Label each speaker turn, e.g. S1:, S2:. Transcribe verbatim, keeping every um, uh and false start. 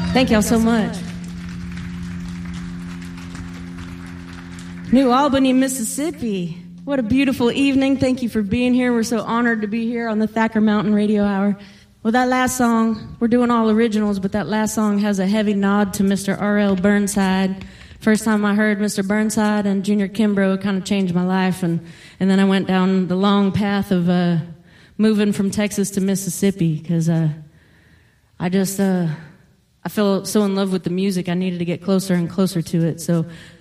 S1: Thank y'all so much. New Albany, Mississippi. What a beautiful evening. Thank you for being here. We're so honored to be here on the Thacker Mountain Radio Hour. Well, that last song, we're doing all originals, but that last song has a heavy nod to Mister R L Burnside. First time I heard Mister Burnside and Junior Kimbrough, it kind of changed my life. And, and then I went down the long path of uh, moving from Texas to Mississippi because uh, I just... Uh, I fell so in love with the music, I needed to get closer and closer to it. So